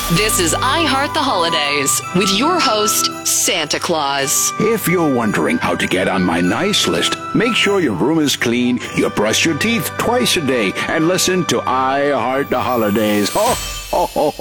This is I Heart the Holidays with your host, Santa Claus. If you're wondering how to get on my nice list, make sure your room is clean, you brush your teeth twice a day, and listen to I Heart the Holidays. Ho, ho, ho.